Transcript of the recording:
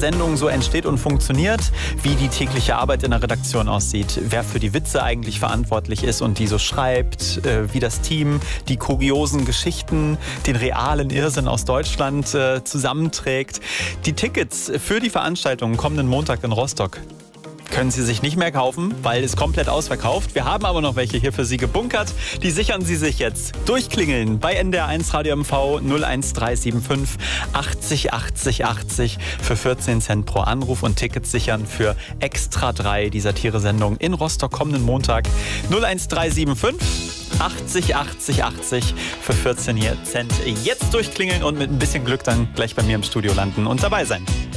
Sendung so entsteht und funktioniert, wie die tägliche Arbeit in der Redaktion aussieht, wer für die Witze eigentlich verantwortlich ist und die so schreibt, wie das Team die kuriosen Geschichten, den realen Irrsinn aus Deutschland zusammenträgt. Die Tickets für die Veranstaltung kommenden Montag in Rostock können Sie sich nicht mehr kaufen, weil es komplett ausverkauft. Wir haben aber noch welche hier für Sie gebunkert. Die sichern Sie sich jetzt. Durchklingeln bei NDR1 Radio MV 01375 80 80 80 für 14 Cent pro Anruf und Tickets sichern für Extra 3, die Satire-Sendung in Rostock kommenden Montag. 01375 80 80 80 für 14 Cent. Jetzt durchklingeln und mit ein bisschen Glück dann gleich bei mir im Studio landen und dabei sein.